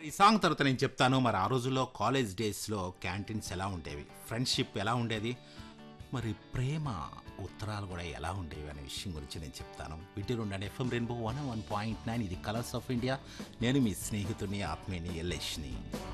ఈ సాంగ్ తర్వాత నేను చెప్తాను. మరి ఆ రోజుల్లో కాలేజ్ డేస్‌లో క్యాంటీన్స్ ఎలా ఉండేవి? ఫ్రెండ్‌షిప్ ఎలా ఉండేది? మరి ప్రేమ ఉత్తరాలు గూడా ఎలా ఉండేవి అనే విషయం గురించి నేను చెప్తాను. వింటూనే ఉండండి ఎఫ్ఎం రెయిన్బో 101.9 ఇది కలర్స్ ఆఫ్ ఇండియా. నేను మీ స్నేహితుడిని, ఆత్మీయుని, యల్లేష్‌ని.